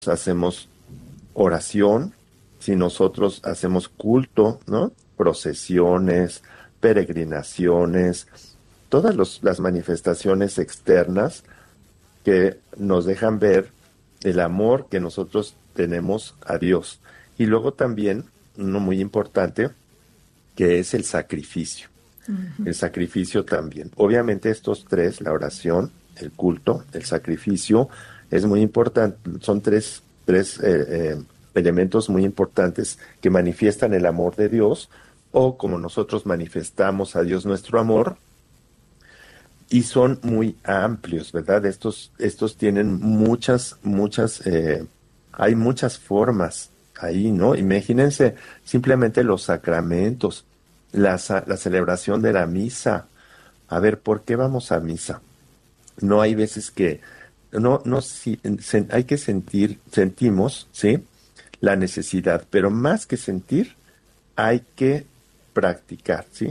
nosotros hacemos oración, si nosotros hacemos culto, ¿no? Procesiones, peregrinaciones, todas las manifestaciones externas que nos dejan ver el amor que nosotros tenemos a Dios. Y luego también, uno muy importante, que es el sacrificio. El sacrificio también. Obviamente estos tres, la oración, el culto, el sacrificio, es muy importante. Son tres elementos muy importantes que manifiestan el amor de Dios, o como nosotros manifestamos a Dios nuestro amor, y son muy amplios, ¿verdad? Estos tienen hay muchas formas ahí, ¿no? Imagínense simplemente los sacramentos, la celebración de la misa. A ver, ¿por qué vamos a misa? No hay veces que, no, si, hay que sentimos, ¿sí? La necesidad, pero más que sentir, hay que practicar, ¿sí?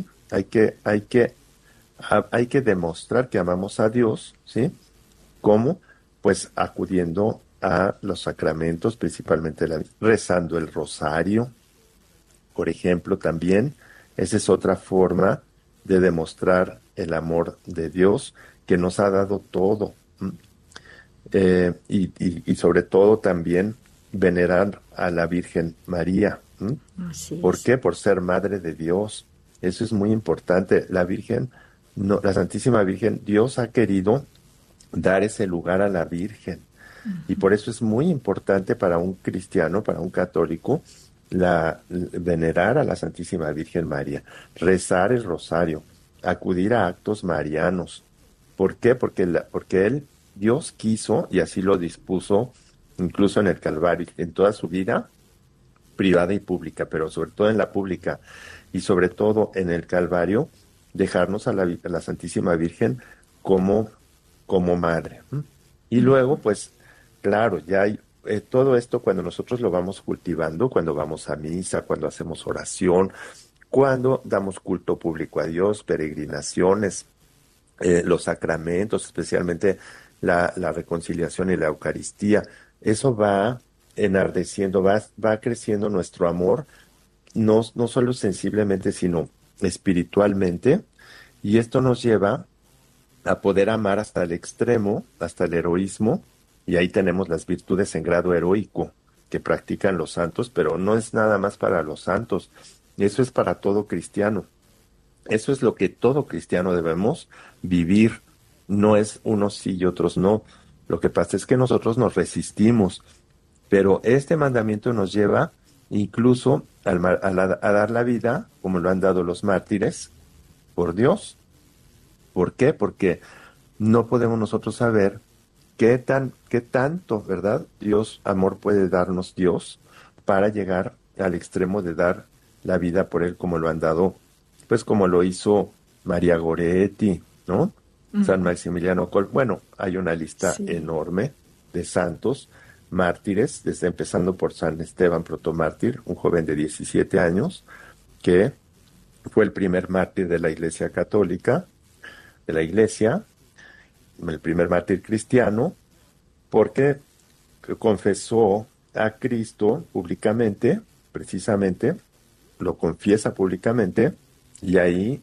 Hay que demostrar que amamos a Dios, ¿sí? ¿Cómo? Pues acudiendo a los sacramentos, principalmente rezando el rosario, por ejemplo, también. Esa es otra forma de demostrar el amor de Dios que nos ha dado todo. Y sobre todo también venerar a la Virgen María. Así ¿Por es. qué? Por ser Madre de Dios. Eso es muy importante. La Virgen, no, la Santísima Virgen, Dios ha querido dar ese lugar a la Virgen. Y por eso es muy importante para un cristiano, para un católico, venerar a la Santísima Virgen María, rezar el rosario, acudir a actos marianos. ¿Por qué? Porque Dios quiso, y así lo dispuso, incluso en el Calvario, en toda su vida, privada y pública, pero sobre todo en la pública y sobre todo en el Calvario, dejarnos a la Santísima Virgen como, como madre. Y luego, pues, claro, ya hay todo esto cuando nosotros lo vamos cultivando, cuando vamos a misa, cuando hacemos oración, cuando damos culto público a Dios, peregrinaciones, los sacramentos, especialmente la reconciliación y la Eucaristía. Eso va enardeciendo, va creciendo nuestro amor, no solo sensiblemente, sino espiritualmente, y esto nos lleva a poder amar hasta el extremo, hasta el heroísmo, y ahí tenemos las virtudes en grado heroico que practican los santos, pero no es nada más para los santos, eso es para todo cristiano. Eso es lo que todo cristiano debemos vivir. No es unos sí y otros no. Lo que pasa es que nosotros nos resistimos, pero este mandamiento nos lleva incluso a dar la vida, como lo han dado los mártires, por Dios. ¿Por qué? Porque no podemos nosotros saber qué tanto, ¿verdad? Amor puede darnos Dios para llegar al extremo de dar la vida por Él, como lo han dado, pues como lo hizo María Goretti, ¿no? San Maximiliano Kolbe. Bueno, hay una lista Sí. enorme de santos, mártires, desde empezando por San Esteban Protomártir, un joven de 17 años, que fue el primer mártir de la Iglesia Católica, de la Iglesia, el primer mártir cristiano, porque confesó a Cristo públicamente, precisamente, lo confiesa públicamente, y ahí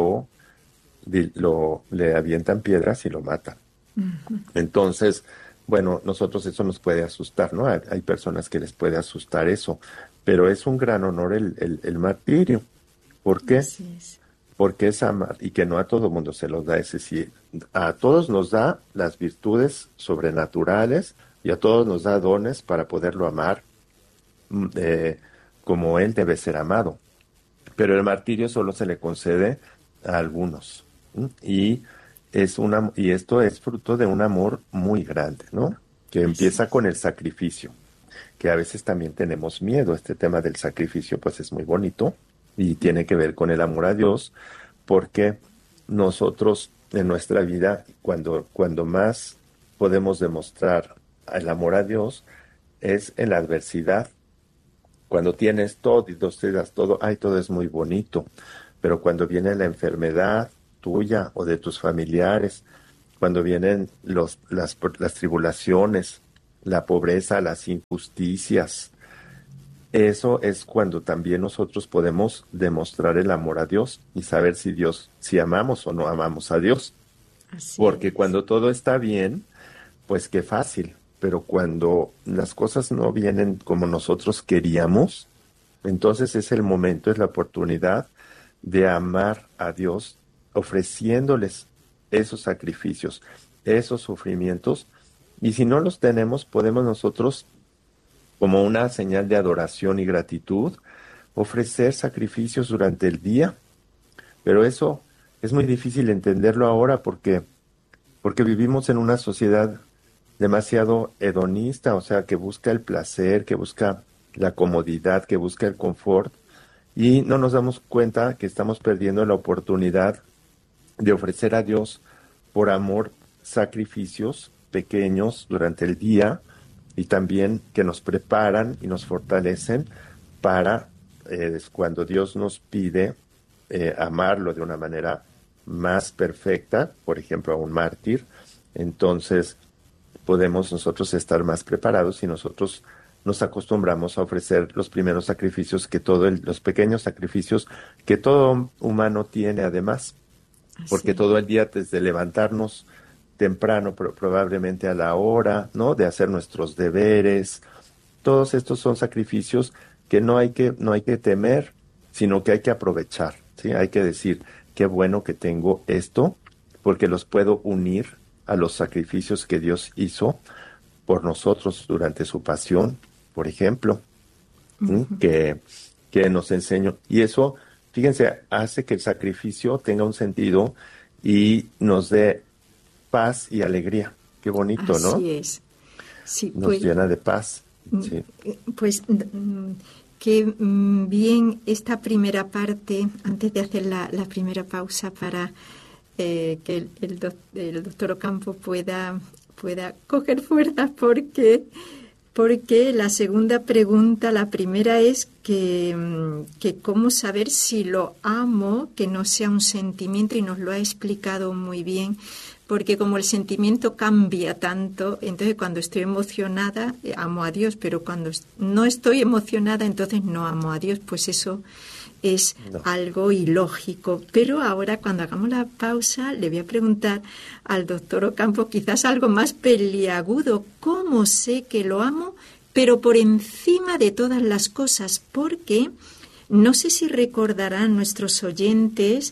le avientan piedras y lo matan. Entonces, bueno, nosotros eso nos puede asustar, ¿no? Hay personas que les puede asustar eso, pero es un gran honor el martirio. ¿Por qué? Así es. Porque es amar, y que no a todo mundo se los da, ese sí, a todos nos da las virtudes sobrenaturales y a todos nos da dones para poderlo amar mm, eh, como él debe ser amado. Pero el martirio solo se le concede a algunos. Y esto es fruto de un amor muy grande, ¿no? Que Así empieza es. con el sacrificio, que a veces también tenemos miedo. Este tema del sacrificio, pues es muy bonito y tiene que ver con el amor a Dios, porque nosotros en nuestra vida, cuando más podemos demostrar el amor a Dios, es en la adversidad. Cuando tienes todo y te das todo, ay, todo es muy bonito. Pero cuando viene la enfermedad tuya o de tus familiares, cuando vienen las tribulaciones, la pobreza, las injusticias. Eso es cuando también nosotros podemos demostrar el amor a Dios y saber si amamos o no amamos a Dios. Así Porque es. cuando todo está bien, pues qué fácil. Pero cuando las cosas no vienen como nosotros queríamos, entonces es el momento, es la oportunidad de amar a Dios ofreciéndoles esos sacrificios, esos sufrimientos. Y si no los tenemos, podemos nosotros, como una señal de adoración y gratitud, ofrecer sacrificios durante el día. Pero eso es muy difícil entenderlo ahora porque vivimos en una sociedad demasiado hedonista, o sea, que busca el placer, que busca la comodidad, que busca el confort, y no nos damos cuenta que estamos perdiendo la oportunidad de ofrecer a Dios por amor sacrificios pequeños durante el día y también que nos preparan y nos fortalecen para cuando Dios nos pide amarlo de una manera más perfecta, por ejemplo, a un mártir, entonces podemos nosotros estar más preparados si nosotros nos acostumbramos a ofrecer los primeros sacrificios los pequeños sacrificios que todo humano tiene además, porque Así. todo el día desde levantarnos temprano, probablemente a la hora, ¿no? De hacer nuestros deberes, todos estos son sacrificios que no hay que temer, sino que hay que aprovechar, ¿sí? Hay que decir, qué bueno que tengo esto, porque los puedo unir a los sacrificios que Dios hizo por nosotros durante su pasión, por ejemplo, ¿sí? Que nos enseñó. Y eso, fíjense, hace que el sacrificio tenga un sentido y nos dé paz y alegría. Qué bonito, ¿no? Así es. Sí, Nos llena de paz. Sí. pues que bien esta primera parte, antes de hacer la primera pausa para que el doctor Ocampo pueda coger fuerzas, porque la segunda pregunta, la primera es que cómo saber si lo amo, que no sea un sentimiento, y nos lo ha explicado muy bien, porque como el sentimiento cambia tanto, entonces cuando estoy emocionada amo a Dios, pero cuando no estoy emocionada entonces no amo a Dios, pues eso es algo ilógico. Pero ahora cuando hagamos la pausa le voy a preguntar al doctor Ocampo quizás algo más peliagudo, ¿cómo sé que lo amo? Pero por encima de todas las cosas, porque no sé si recordarán nuestros oyentes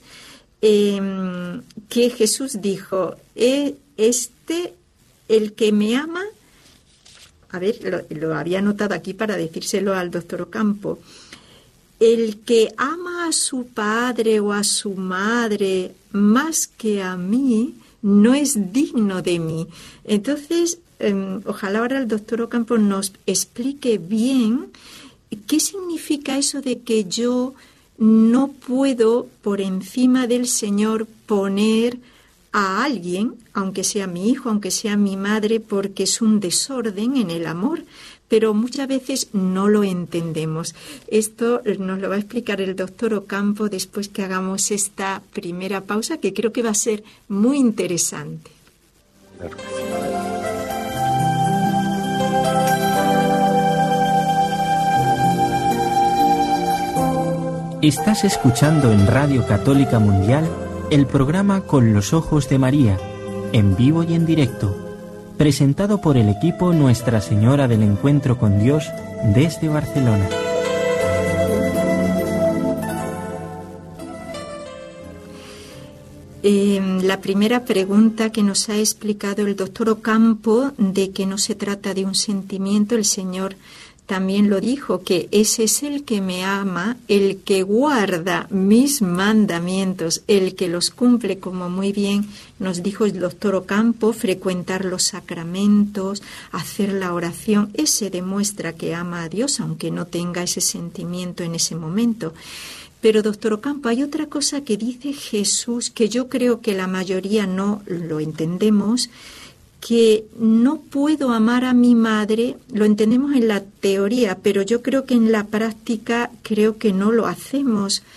que Jesús dijo, el que me ama, a ver, lo había anotado aquí para decírselo al doctor Ocampo, el que ama a su padre o a su madre más que a mí, no es digno de mí. Entonces, ojalá ahora el doctor Ocampo nos explique bien qué significa eso de que yo no puedo por encima del Señor poner a alguien, aunque sea mi hijo, aunque sea mi madre, porque es un desorden en el amor, pero muchas veces no lo entendemos. Esto nos lo va a explicar el doctor Ocampo después que hagamos esta primera pausa, que creo que va a ser muy interesante. Claro que sí. Estás escuchando en Radio Católica Mundial el programa Con los Ojos de María, en vivo y en directo, presentado por el equipo Nuestra Señora del Encuentro con Dios desde Barcelona. La primera pregunta que nos ha explicado el doctor Ocampo, de que no se trata de un sentimiento, el Señor también lo dijo, que ese es el que me ama, el que guarda mis mandamientos, el que los cumple, como muy bien nos dijo el doctor Ocampo, frecuentar los sacramentos, hacer la oración, ese demuestra que ama a Dios, aunque no tenga ese sentimiento en ese momento. Pero, doctor Ocampo, hay otra cosa que dice Jesús, que yo creo que la mayoría no lo entendemos, que no puedo amar a mi madre, lo entendemos en la teoría, pero yo creo que en la práctica creo que no lo hacemos,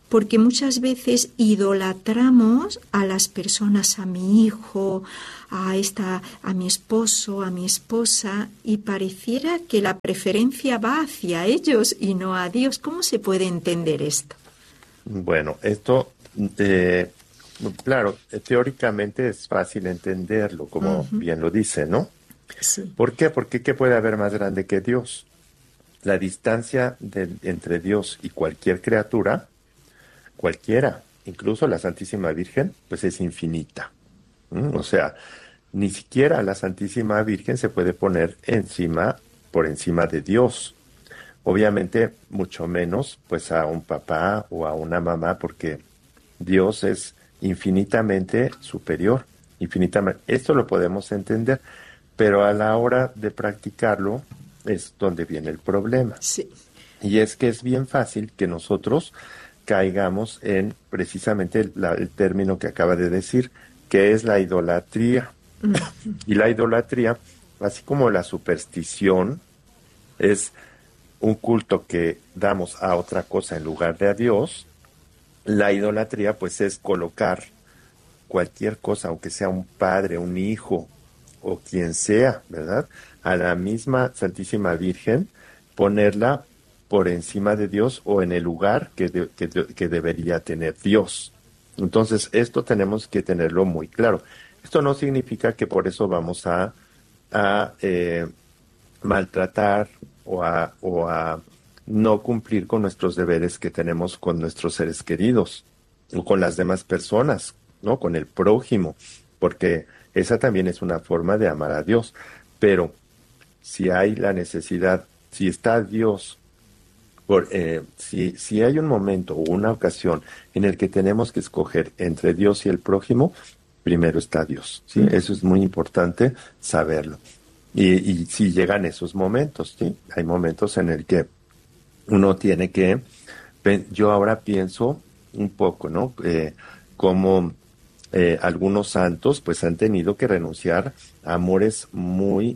porque muchas veces idolatramos a las personas, a mi hijo, a mi esposo, a mi esposa, y pareciera que la preferencia va hacia ellos y no a Dios. ¿Cómo se puede entender esto? Bueno, esto, claro, teóricamente es fácil entenderlo, como bien lo dice, ¿no? Sí. ¿Por qué? Porque ¿qué puede haber más grande que Dios? La distancia entre Dios y cualquier criatura, cualquiera, incluso la Santísima Virgen, pues es infinita. O sea, ni siquiera la Santísima Virgen se puede poner por encima de Dios. Obviamente, mucho menos, pues a un papá o a una mamá, porque Dios es infinitamente superior, infinitamente. Esto lo podemos entender, pero a la hora de practicarlo es donde viene el problema. Sí. Y es que es bien fácil que nosotros caigamos en precisamente el término que acaba de decir, que es la idolatría. Y la idolatría, así como la superstición, es un culto que damos a otra cosa en lugar de a Dios. La idolatría, pues, es colocar cualquier cosa, aunque sea un padre, un hijo o quien sea, ¿verdad?, a la misma Santísima Virgen, ponerla por encima de Dios o en el lugar que debería tener Dios. Entonces, esto tenemos que tenerlo muy claro. Esto no significa que por eso vamos a maltratar o a no cumplir con nuestros deberes que tenemos con nuestros seres queridos o con las demás personas, ¿no? Con el prójimo, porque esa también es una forma de amar a Dios. Pero si hay la necesidad, si está Dios, si hay un momento o una ocasión en el que tenemos que escoger entre Dios y el prójimo, primero está Dios, ¿sí? Eso es muy importante saberlo. Y si llegan esos momentos, ¿sí? Hay momentos en el que uno tiene que, yo ahora pienso un poco, ¿no? Como algunos santos pues han tenido que renunciar a amores muy,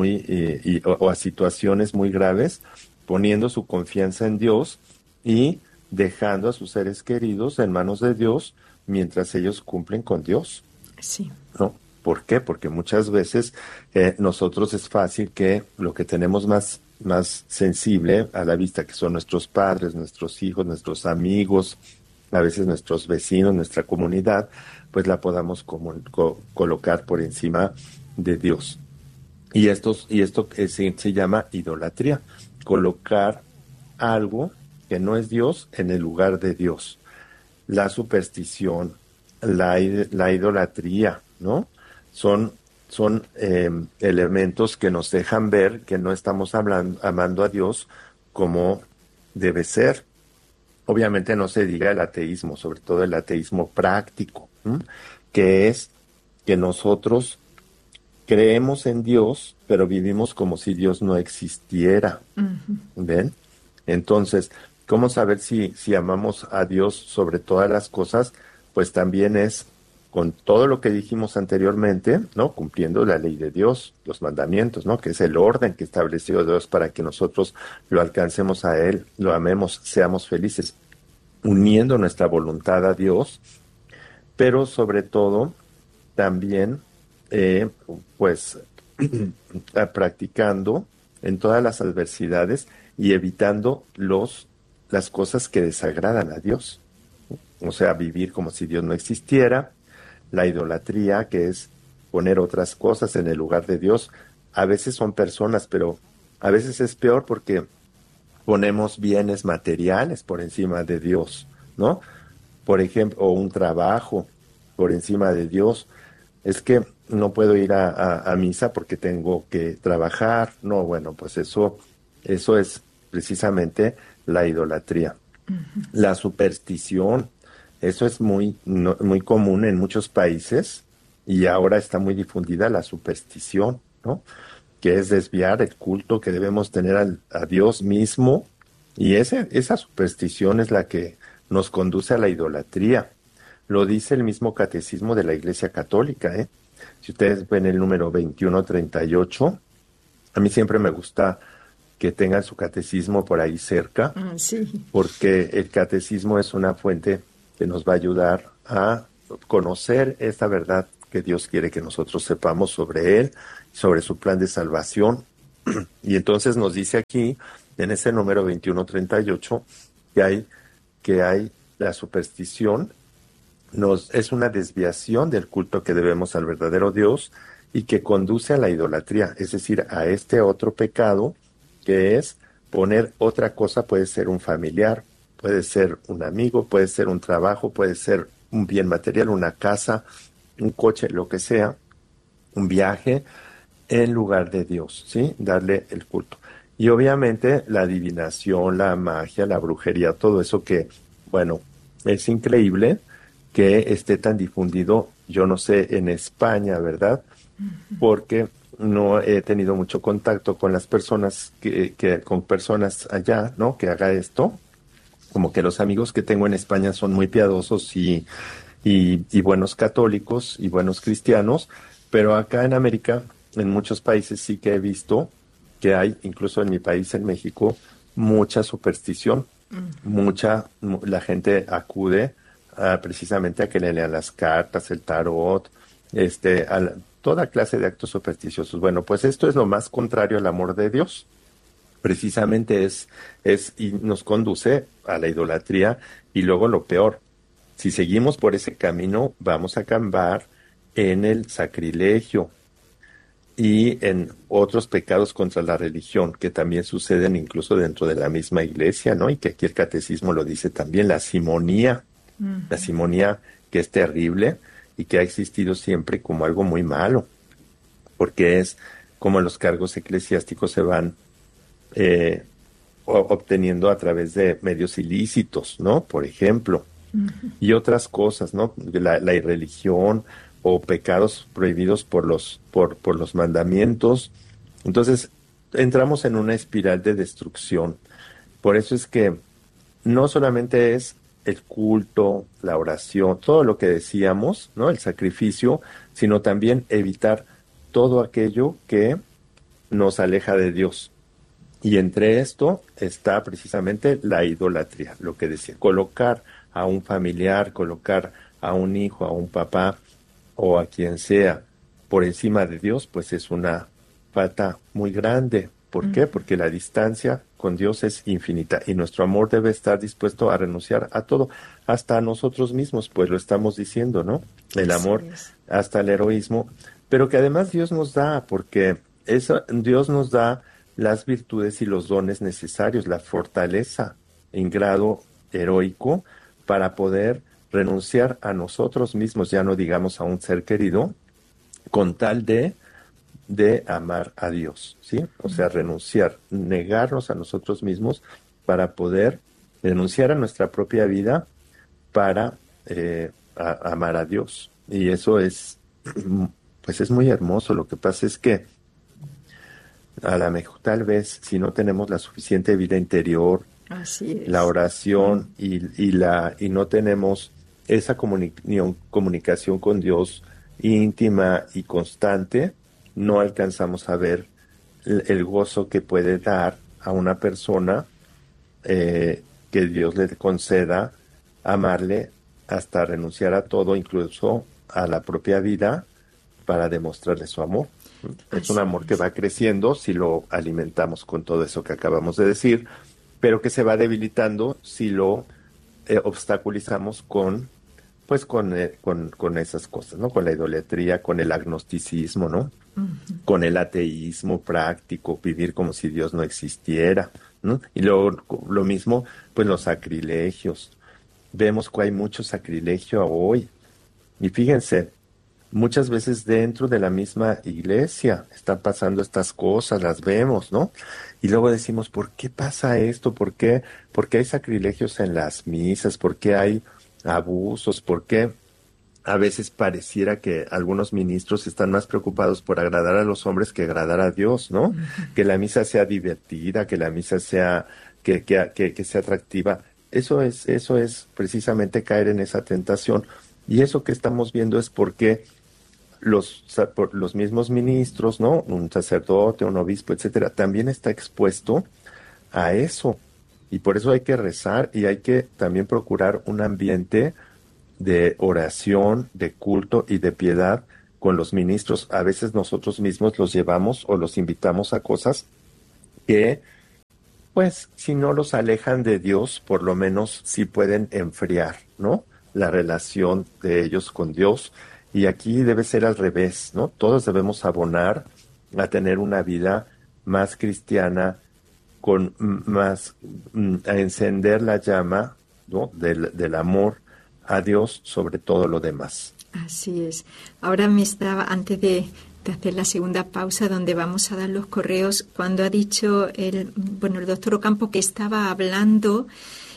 o a situaciones muy graves, poniendo su confianza en Dios y dejando a sus seres queridos en manos de Dios mientras ellos cumplen con Dios. Sí. ¿No? ¿Por qué? Porque muchas veces nosotros es fácil que lo que tenemos más sensible a la vista, que son nuestros padres, nuestros hijos, nuestros amigos, a veces nuestros vecinos, nuestra comunidad, pues la podamos colocar por encima de Dios. Y esto se llama idolatría, colocar algo que no es Dios en el lugar de Dios. La superstición, la idolatría, ¿no? Son elementos que nos dejan ver que no estamos amando a Dios como debe ser. Obviamente no se diga el ateísmo, sobre todo el ateísmo práctico, que es que nosotros creemos en Dios, pero vivimos como si Dios no existiera. ¿Ven? Entonces, ¿cómo saber si amamos a Dios sobre todas las cosas? Pues también es con todo lo que dijimos anteriormente, ¿no? Cumpliendo la ley de Dios, los mandamientos, ¿no? Que es el orden que estableció Dios para que nosotros lo alcancemos a Él, lo amemos, seamos felices, uniendo nuestra voluntad a Dios, pero sobre todo también, pues, practicando en todas las adversidades y evitando las cosas que desagradan a Dios. O sea, vivir como si Dios no existiera. La idolatría, que es poner otras cosas en el lugar de Dios. A veces son personas, pero a veces es peor porque ponemos bienes materiales por encima de Dios, ¿no? Por ejemplo, o un trabajo por encima de Dios. Es que no puedo ir a misa porque tengo que trabajar. No, bueno, pues eso es precisamente la idolatría. La superstición. Eso es muy común en muchos países y ahora está muy difundida la superstición, ¿no? Que es desviar el culto que debemos tener a Dios mismo, y esa superstición es la que nos conduce a la idolatría. Lo dice el mismo catecismo de la Iglesia Católica, ¿eh? Si ustedes ven el número 2138, a mí siempre me gusta que tengan su catecismo por ahí cerca, Sí. porque el catecismo es una fuente que nos va a ayudar a conocer esta verdad que Dios quiere que nosotros sepamos sobre Él, sobre su plan de salvación. Y entonces nos dice aquí, en ese número 2138, que hay la superstición, es una desviación del culto que debemos al verdadero Dios y que conduce a la idolatría, es decir, a este otro pecado que es poner otra cosa, puede ser un familiar, puede ser un amigo, puede ser un trabajo, puede ser un bien material, una casa, un coche, lo que sea, un viaje, en lugar de Dios, ¿sí? Darle el culto. Y obviamente la adivinación, la magia, la brujería, todo eso que, bueno, es increíble que esté tan difundido, yo no sé, en España, ¿verdad? Porque no he tenido mucho contacto con las personas con personas allá, ¿no? Que haga esto. Como que los amigos que tengo en España son muy piadosos y buenos católicos y buenos cristianos, pero acá en América, en muchos países sí que he visto que hay, incluso en mi país, en México, mucha superstición, la gente acude precisamente a que le lean las cartas, el tarot, toda clase de actos supersticiosos. Bueno, pues esto es lo más contrario al amor de Dios. Precisamente y nos conduce a la idolatría y luego lo peor. Si seguimos por ese camino, vamos a acabar en el sacrilegio y en otros pecados contra la religión, que también suceden incluso dentro de la misma iglesia, ¿no? Y que aquí el catecismo lo dice también, la simonía que es terrible y que ha existido siempre como algo muy malo, porque es como los cargos eclesiásticos se van obteniendo a través de medios ilícitos, ¿no? Por ejemplo, y otras cosas, ¿no? La irreligión o pecados prohibidos por los mandamientos. Entonces, entramos en una espiral de destrucción. Por eso es que no solamente es el culto, la oración, todo lo que decíamos, ¿no? El sacrificio, sino también evitar todo aquello que nos aleja de Dios. Y entre esto está precisamente la idolatría, lo que decía, colocar a un familiar, colocar a un hijo, a un papá o a quien sea por encima de Dios, pues es una falta muy grande. ¿Por qué? Porque la distancia con Dios es infinita y nuestro amor debe estar dispuesto a renunciar a todo, hasta a nosotros mismos, pues lo estamos diciendo, ¿no? El amor hasta el heroísmo, pero que además Dios nos da, porque Dios nos da las virtudes y los dones necesarios, la fortaleza en grado heroico para poder renunciar a nosotros mismos, ya no digamos a un ser querido, con tal de amar a Dios, ¿sí? O sea, renunciar, negarnos a nosotros mismos para poder renunciar a nuestra propia vida para amar a Dios. Y eso pues es muy hermoso. Lo que pasa es que a lo mejor tal vez si no tenemos la suficiente vida interior, la oración y no tenemos esa comunicación con Dios íntima y constante, no alcanzamos a ver el gozo que puede dar a una persona que Dios le conceda amarle hasta renunciar a todo, incluso a la propia vida, para demostrarle su amor. Es un amor que va creciendo si lo alimentamos con todo eso que acabamos de decir, pero que se va debilitando si lo obstaculizamos con esas cosas, ¿no? Con la idolatría, con el agnosticismo, ¿no? Con el ateísmo práctico, vivir como si Dios no existiera, ¿no? Y luego lo mismo, pues los sacrilegios. Vemos que hay mucho sacrilegio hoy. Y fíjense, muchas veces dentro de la misma iglesia están pasando estas cosas, las vemos, ¿no? Y luego decimos, ¿por qué pasa esto? ¿Por qué hay sacrilegios en las misas? ¿Por qué hay abusos? ¿Por qué a veces pareciera que algunos ministros están más preocupados por agradar a los hombres que agradar a Dios, ¿no? Que la misa sea divertida, que la misa sea que sea atractiva. Eso es precisamente caer en esa tentación. Y eso que estamos viendo es porque los mismos ministros, ¿no? Un sacerdote, un obispo, etcétera, también está expuesto a eso. Y por eso hay que rezar y hay que también procurar un ambiente de oración, de culto y de piedad con los ministros. A veces nosotros mismos los llevamos o los invitamos a cosas que, pues, si no los alejan de Dios, por lo menos sí pueden enfriar, ¿no? La relación de ellos con Dios. Y aquí debe ser al revés, ¿no? Todos debemos abonar a tener una vida más cristiana, con más, a encender la llama, ¿no? del amor a Dios sobre todo lo demás. Así es. Ahora me estaba, antes de hacer la segunda pausa donde vamos a dar los correos, cuando ha dicho el doctor Ocampo que estaba hablando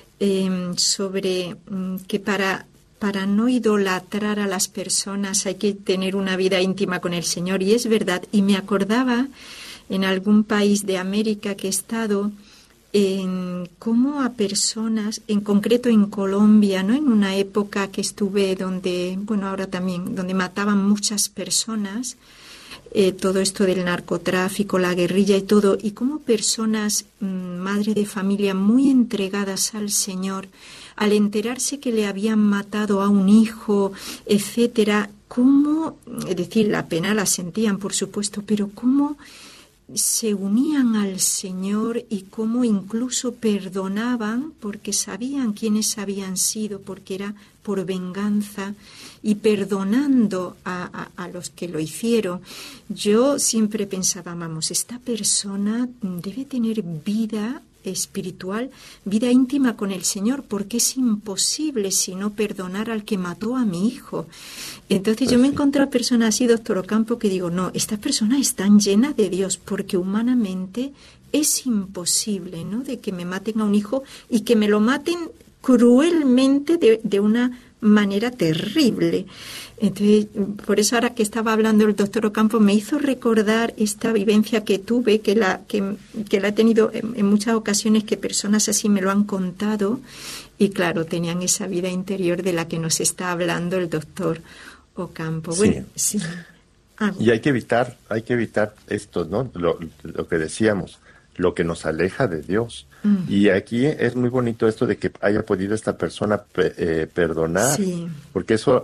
sobre que para no idolatrar a las personas hay que tener una vida íntima con el Señor, y es verdad. Y me acordaba en algún país de América que he estado, en cómo a personas, en concreto en Colombia, ¿no? En una época que estuve donde, ahora también, donde mataban muchas personas, todo esto del narcotráfico, la guerrilla y todo, y cómo personas, madre de familia, muy entregadas al Señor, al enterarse que le habían matado a un hijo, etcétera, cómo, es decir, la pena la sentían, por supuesto, pero cómo se unían al Señor y cómo incluso perdonaban porque sabían quiénes habían sido, porque era por venganza, y perdonando a los que lo hicieron. Yo siempre pensaba, esta persona debe tener vida espiritual, vida íntima con el Señor, porque es imposible si no perdonar al que mató a mi hijo. Entonces pues yo me encontré a personas así, doctor Ocampo, que digo, no, estas personas están llenas de Dios, porque humanamente es imposible, ¿no?, de que me maten a un hijo y que me lo maten cruelmente de una manera terrible. Entonces, por eso ahora que estaba hablando el doctor Ocampo me hizo recordar esta vivencia que tuve, que la he tenido en muchas ocasiones, que personas así me lo han contado, y claro, tenían esa vida interior de la que nos está hablando el doctor Ocampo. Sí. Bueno, sí. Y hay que evitar esto, ¿no? Lo que decíamos, lo que nos aleja de Dios. Y aquí es muy bonito esto de que haya podido esta persona perdonar, sí, porque eso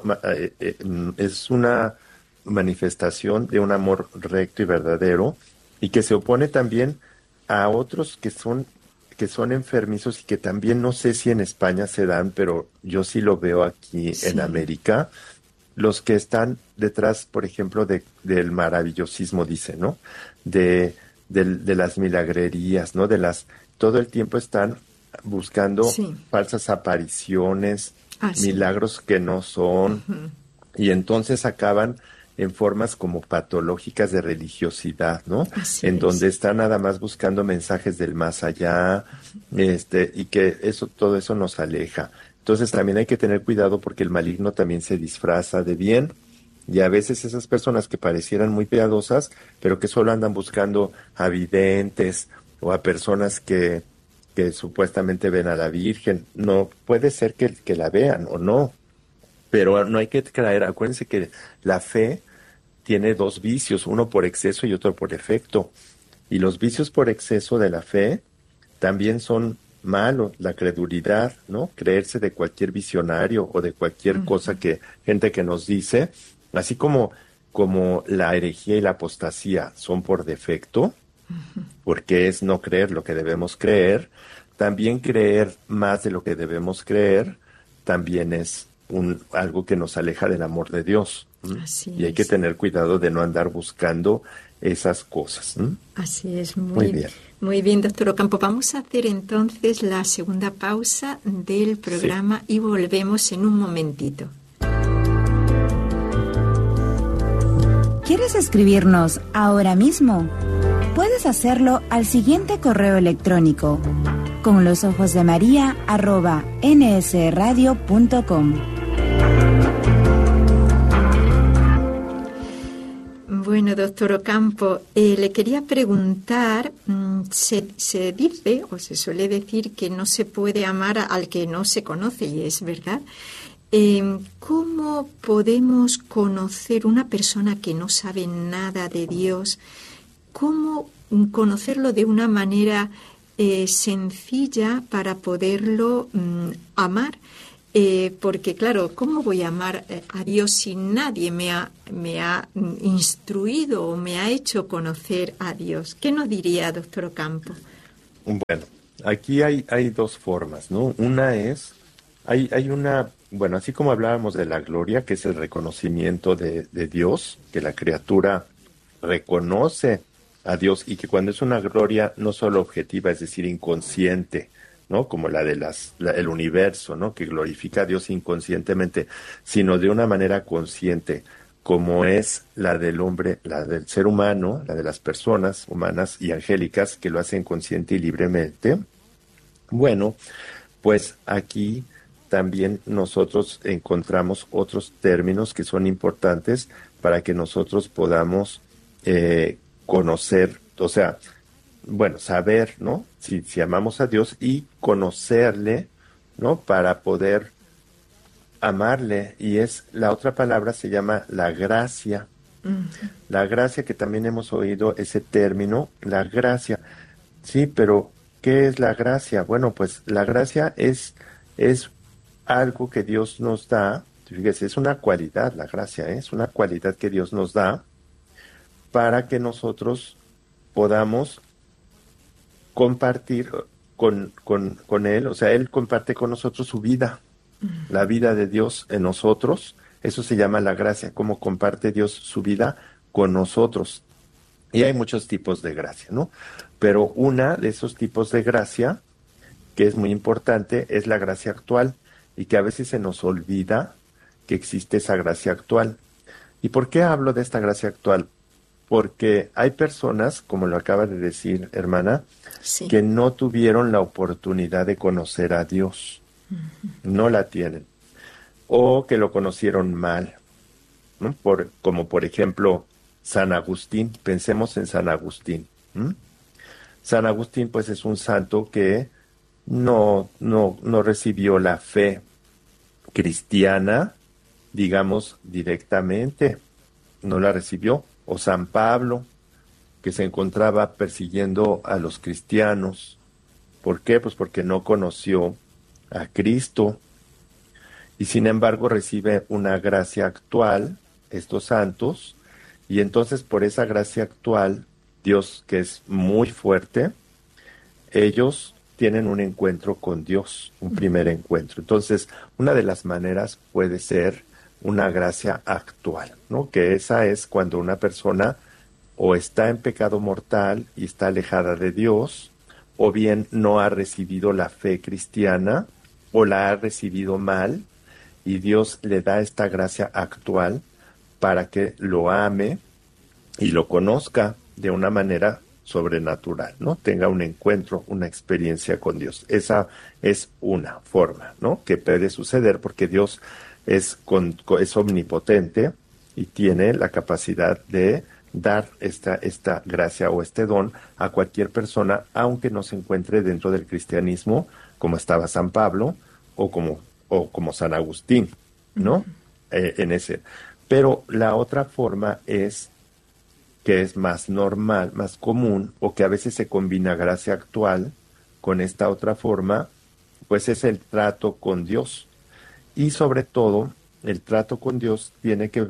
es una manifestación de un amor recto y verdadero, y que se opone también a otros que son enfermizos, y que también no sé si en España se dan, pero yo sí lo veo aquí, sí, en América, los que están detrás, por ejemplo, del maravillosismo, dice, ¿no? De las milagrerías, ¿no? Todo el tiempo están buscando, sí, falsas apariciones, milagros que no son, y entonces acaban en formas como patológicas de religiosidad, ¿no? Donde están nada más buscando mensajes del más allá, y que todo eso nos aleja. Entonces también hay que tener cuidado, porque el maligno también se disfraza de bien. Y a veces esas personas que parecieran muy piadosas, pero que solo andan buscando a videntes o a personas que supuestamente ven a la Virgen, no puede ser que la vean o no, pero no hay que caer. Acuérdense que la fe tiene dos vicios, uno por exceso y otro por efecto. Y los vicios por exceso de la fe también son malos, la credulidad, ¿no? Creerse de cualquier visionario o de cualquier cosa gente que nos dice. Así como la herejía y la apostasía son por defecto, porque es no creer lo que debemos creer, también creer más de lo que debemos creer también es algo que nos aleja del amor de Dios. Y hay que tener cuidado de no andar buscando esas cosas. Así es, muy bien. Muy bien, doctor Ocampo. Vamos a hacer entonces la segunda pausa del programa, sí, y volvemos en un momentito. ¿Quieres escribirnos ahora mismo? Puedes hacerlo al siguiente correo electrónico: conlosojosdemaria@nsradio.com. Bueno, doctor Ocampo, le quería preguntar, se dice o se suele decir que no se puede amar al que no se conoce, y es verdad. ¿Cómo podemos conocer una persona que no sabe nada de Dios? ¿Cómo conocerlo de una manera sencilla para poderlo amar? Porque claro, ¿cómo voy a amar a Dios si nadie me ha instruido o me ha hecho conocer a Dios? ¿Qué nos diría, doctor Ocampo? Bueno, aquí hay dos formas, ¿no? Una es, hay una, bueno, así como hablábamos de la gloria, que es el reconocimiento de Dios, que la criatura reconoce a Dios y que cuando es una gloria no solo objetiva, es decir, inconsciente, ¿no? Como la de el universo, ¿no? Que glorifica a Dios inconscientemente, sino de una manera consciente, como es la del hombre, la del ser humano, la de las personas humanas y angélicas que lo hacen consciente y libremente. Bueno, pues aquí también nosotros encontramos otros términos que son importantes para que nosotros podamos conocer, o sea, bueno, saber, ¿no? Si amamos a Dios y conocerle, ¿no? Para poder amarle. Y la otra palabra se llama la gracia. Uh-huh. La gracia, que también hemos oído ese término, la gracia. Sí, pero ¿qué es la gracia? Bueno, pues la gracia es algo que Dios nos da. Fíjese, es una cualidad, la gracia, es una cualidad que Dios nos da para que nosotros podamos compartir con Él, o sea, Él comparte con nosotros su vida, la vida de Dios en nosotros. Eso se llama la gracia, cómo comparte Dios su vida con nosotros. Y hay muchos tipos de gracia, ¿no? Pero una de esos tipos de gracia, que es muy importante, es la gracia actual, y que a veces se nos olvida que existe esa gracia actual. ¿Y por qué hablo de esta gracia actual? Porque hay personas, como lo acaba de decir, hermana, sí, que no tuvieron la oportunidad de conocer a Dios. Uh-huh. No la tienen. O que lo conocieron mal, ¿no? Como por ejemplo San Agustín. Pensemos en San Agustín. San Agustín, pues, es un santo que no recibió la fe cristiana, digamos, directamente. No la recibió. O San Pablo, que se encontraba persiguiendo a los cristianos. ¿Por qué? Pues porque no conoció a Cristo. Y sin embargo recibe una gracia actual, estos santos, y entonces por esa gracia actual, Dios, que es muy fuerte, ellos tienen un encuentro con Dios, un primer encuentro. Entonces, una de las maneras puede ser una gracia actual, ¿no? Que esa es cuando una persona o está en pecado mortal y está alejada de Dios, o bien no ha recibido la fe cristiana, o la ha recibido mal, y Dios le da esta gracia actual para que lo ame y lo conozca de una manera sobrenatural, ¿no? Tenga un encuentro, una experiencia con Dios. Esa es una forma, ¿no? Que puede suceder porque Dios es omnipotente y tiene la capacidad de dar esta gracia o este don a cualquier persona, aunque no se encuentre dentro del cristianismo, como estaba San Pablo o como San Agustín, ¿no? En ese. Pero la otra forma es que es más normal, más común, o que a veces se combina gracia actual con esta otra forma, pues es el trato con Dios. Y sobre todo, el trato con Dios tiene que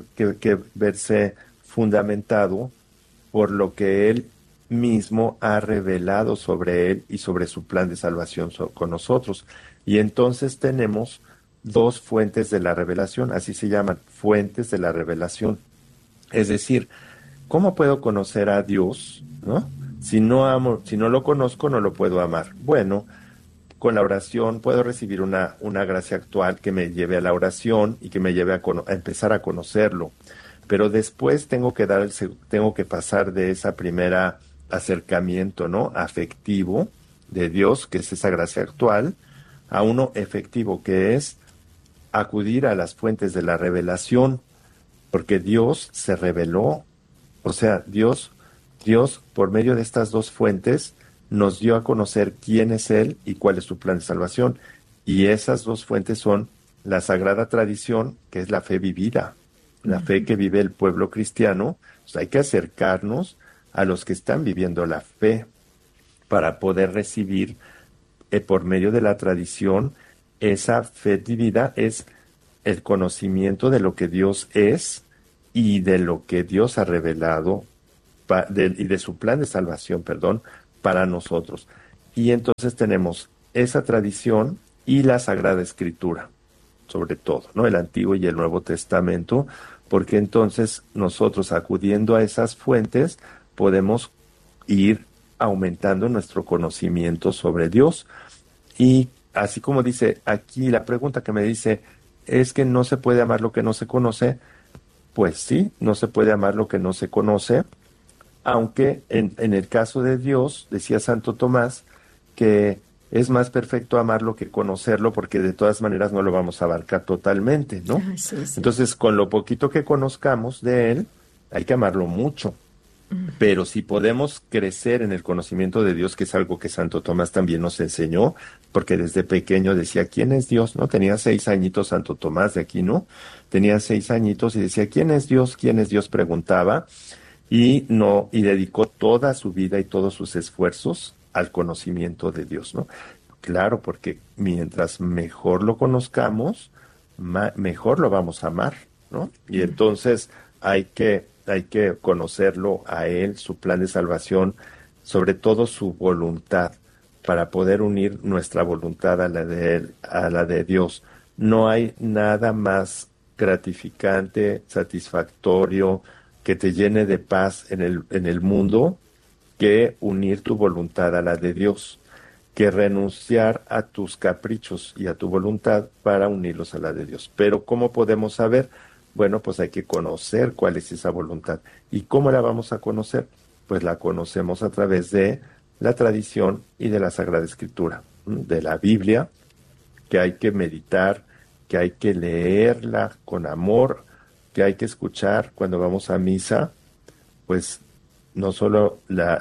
verse fundamentado por lo que Él mismo ha revelado sobre Él y sobre su plan de salvación con nosotros. Y entonces tenemos dos fuentes de la revelación, así se llaman, fuentes de la revelación. Es decir, ¿cómo puedo conocer a Dios, ¿no? Si no lo conozco, no lo puedo amar. Bueno, con la oración puedo recibir una gracia actual que me lleve a la oración y que me lleve a empezar a conocerlo. Pero después tengo que pasar de esa primera acercamiento, ¿no? Afectivo de Dios, que es esa gracia actual, a uno efectivo, que es acudir a las fuentes de la revelación, porque Dios se reveló. O sea, Dios, por medio de estas dos fuentes, nos dio a conocer quién es Él y cuál es su plan de salvación. Y esas dos fuentes son la sagrada tradición, que es la fe vivida, la fe que vive el pueblo cristiano. Pues hay que acercarnos a los que están viviendo la fe para poder recibir por medio de la tradición esa fe vivida, es el conocimiento de lo que Dios es y de lo que Dios ha revelado y de su plan de salvación, para nosotros. Y entonces tenemos esa tradición y la Sagrada Escritura, sobre todo, ¿no? El Antiguo y el Nuevo Testamento, porque entonces nosotros, acudiendo a esas fuentes, podemos ir aumentando nuestro conocimiento sobre Dios. Y así como dice aquí la pregunta que me dice, ¿es que no se puede amar lo que no se conoce? Pues sí, no se puede amar lo que no se conoce, aunque en el caso de Dios, decía Santo Tomás, que es más perfecto amarlo que conocerlo, porque de todas maneras no lo vamos a abarcar totalmente, ¿no? Sí. Entonces, con lo poquito que conozcamos de Él, hay que amarlo mucho. Pero si podemos crecer en el conocimiento de Dios, que es algo que Santo Tomás también nos enseñó, porque desde pequeño decía, ¿quién es Dios? ¿No? Tenía 6 añitos Santo Tomás de Aquino, tenía 6 añitos y decía, ¿quién es Dios? ¿Quién es Dios? Preguntaba, y dedicó toda su vida y todos sus esfuerzos al conocimiento de Dios, ¿no? Claro, porque mientras mejor lo conozcamos, mejor lo vamos a amar, ¿no? Y entonces hay que conocerlo a Él, su plan de salvación, sobre todo su voluntad, para poder unir nuestra voluntad a la de Él, a la de Dios. No hay nada más gratificante, satisfactorio, que te llene de paz en el mundo, que unir tu voluntad a la de Dios, que renunciar a tus caprichos y a tu voluntad para unirlos a la de Dios. Pero ¿cómo podemos saber? Bueno, pues hay que conocer cuál es esa voluntad. ¿Y cómo la vamos a conocer? Pues la conocemos a través de la tradición y de la Sagrada Escritura, de la Biblia, que hay que meditar, que hay que leerla con amor, que hay que escuchar cuando vamos a misa, pues no solo la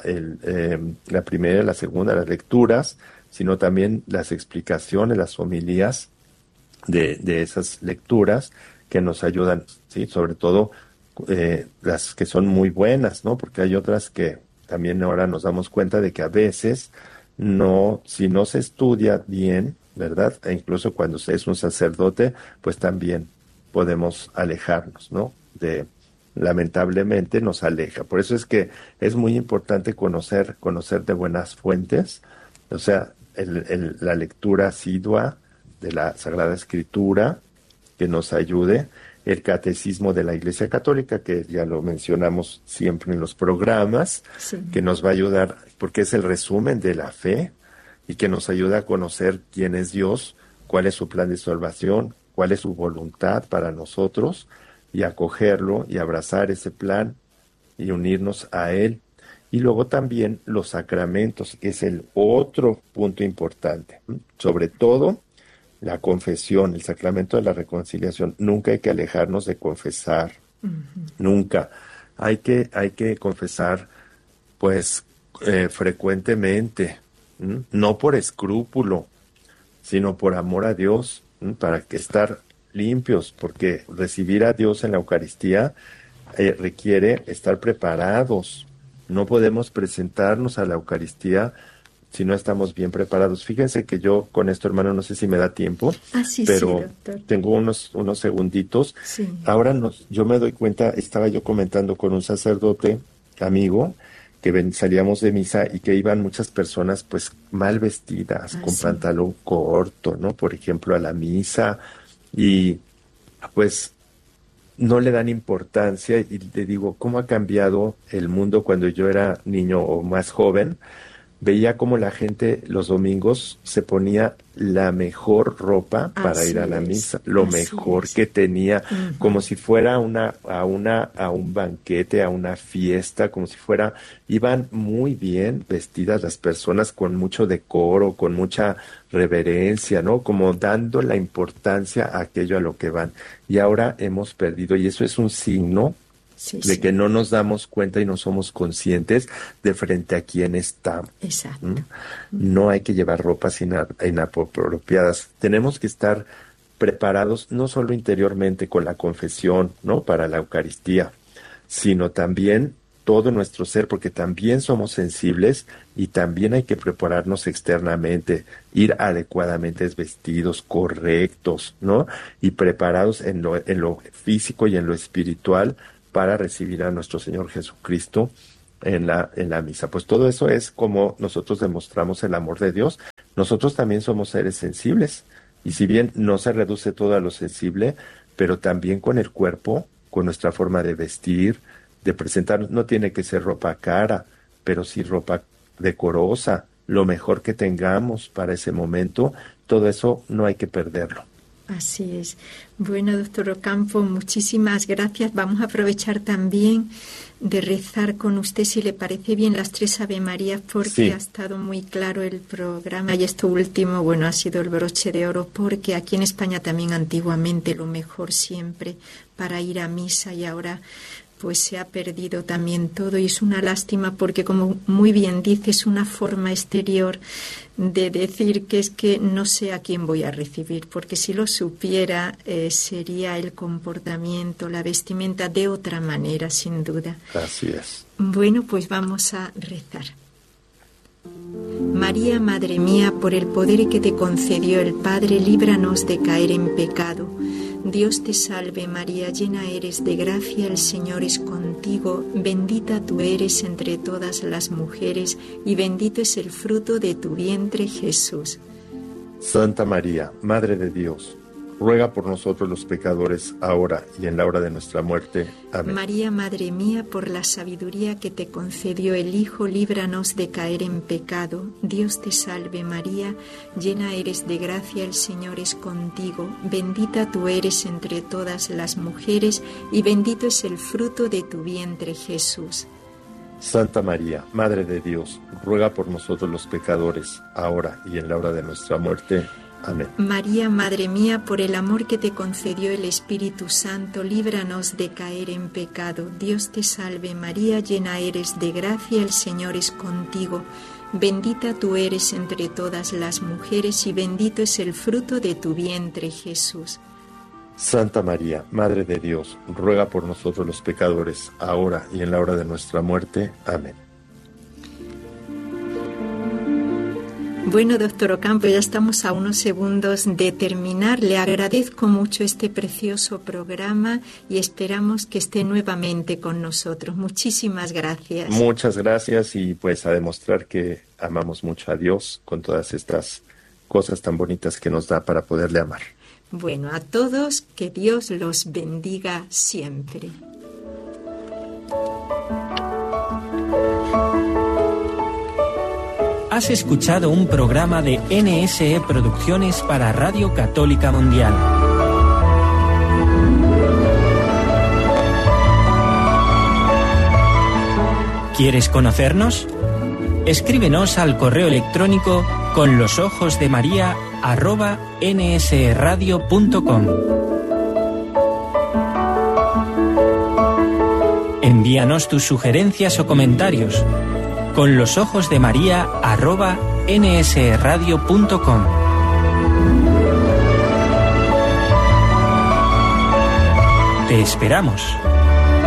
primera y la segunda, las lecturas, sino también las explicaciones, las homilías de esas lecturas, que nos ayudan, ¿sí? Sobre todo las que son muy buenas, ¿no? Porque hay otras que también ahora nos damos cuenta de que a veces si no se estudia bien, ¿verdad? E incluso cuando se es un sacerdote, pues también podemos alejarnos, ¿no? Lamentablemente nos aleja. Por eso es que es muy importante conocer de buenas fuentes, o sea, la lectura asidua de la Sagrada Escritura, que nos ayude, el catecismo de la Iglesia Católica, que ya lo mencionamos siempre en los programas, sí, que nos va a ayudar, porque es el resumen de la fe, y que nos ayuda a conocer quién es Dios, cuál es su plan de salvación, cuál es su voluntad para nosotros, y acogerlo y abrazar ese plan y unirnos a Él. Y luego también los sacramentos, que es el otro punto importante, sobre todo la confesión, el sacramento de la reconciliación. Nunca hay que alejarnos de confesar, nunca. Hay que confesar, pues, frecuentemente, no por escrúpulo, sino por amor a Dios, para que estar limpios, porque recibir a Dios en la Eucaristía requiere estar preparados. No podemos presentarnos a la Eucaristía si no estamos bien preparados. Fíjense que yo con esto, hermano, no sé si me da tiempo, pero sí, tengo unos segunditos. Sí. Ahora yo me doy cuenta, estaba yo comentando con un sacerdote amigo, que salíamos de misa y que iban muchas personas pues mal vestidas, con pantalón corto, ¿no? Por ejemplo, a la misa, y pues no le dan importancia. Y le digo, ¿cómo ha cambiado el mundo? Cuando yo era niño o más joven, veía como la gente los domingos se ponía la mejor ropa para ir a la misa, lo mejor que tenía, como si fuera a un banquete, a una fiesta, como si iban muy bien vestidas las personas, con mucho decoro, con mucha reverencia, ¿no? Como dando la importancia a aquello a lo que van. Y ahora hemos perdido, y eso es un signo de que no nos damos cuenta y no somos conscientes de frente a quién estamos. Exacto. No hay que llevar ropas inapropiadas. Tenemos que estar preparados no solo interiormente con la confesión, ¿no?, para la Eucaristía, sino también todo nuestro ser, porque también somos sensibles y también hay que prepararnos externamente, ir adecuadamente vestidos, correctos, ¿no?, y preparados en lo físico y en lo espiritual para recibir a nuestro Señor Jesucristo en la misa. Pues todo eso es como nosotros demostramos el amor de Dios. Nosotros también somos seres sensibles, y si bien no se reduce todo a lo sensible, pero también con el cuerpo, con nuestra forma de vestir, de presentarnos, no tiene que ser ropa cara, pero sí ropa decorosa, lo mejor que tengamos para ese momento, todo eso no hay que perderlo. Así es. Bueno, doctor Ocampo, muchísimas gracias. Vamos a aprovechar también de rezar con usted, si le parece bien, las 3 Ave Marías, porque sí, ha estado muy claro el programa y esto último, bueno, ha sido el broche de oro, porque aquí en España también antiguamente lo mejor siempre para ir a misa, y ahora pues se ha perdido también todo, y es una lástima porque, como muy bien dice, es una forma exterior de decir que es que no sé a quién voy a recibir, porque si lo supiera sería el comportamiento, la vestimenta de otra manera, sin duda. Así es. Bueno, pues vamos a rezar. María, Madre mía, por el poder que te concedió el Padre, líbranos de caer en pecado. Dios te salve María, llena eres de gracia, el Señor es contigo, bendita tú eres entre todas las mujeres, y bendito es el fruto de tu vientre, Jesús. Santa María, Madre de Dios, ruega por nosotros los pecadores, ahora y en la hora de nuestra muerte. Amén. María, Madre mía, por la sabiduría que te concedió el Hijo, líbranos de caer en pecado. Dios te salve María, llena eres de gracia, el Señor es contigo, bendita tú eres entre todas las mujeres, y bendito es el fruto de tu vientre, Jesús. Santa María, Madre de Dios, ruega por nosotros los pecadores, ahora y en la hora de nuestra muerte. Amén. María, Madre mía, por el amor que te concedió el Espíritu Santo, líbranos de caer en pecado. Dios te salve María, llena eres de gracia, el Señor es contigo. Bendita tú eres entre todas las mujeres, y bendito es el fruto de tu vientre, Jesús. Santa María, Madre de Dios, ruega por nosotros los pecadores, ahora y en la hora de nuestra muerte. Amén. Bueno, doctor Ocampo, ya estamos a unos segundos de terminar. Le agradezco mucho este precioso programa y esperamos que esté nuevamente con nosotros. Muchísimas gracias. Muchas gracias, y pues a demostrar que amamos mucho a Dios con todas estas cosas tan bonitas que nos da para poderle amar. Bueno, a todos, que Dios los bendiga siempre. Has escuchado un programa de NSE Producciones para Radio Católica Mundial. ¿Quieres conocernos? Escríbenos al correo electrónico conlosojosdemaria@nsradio.com. Envíanos tus sugerencias o comentarios. conlosojosdemaria@nsradio.com. Te esperamos.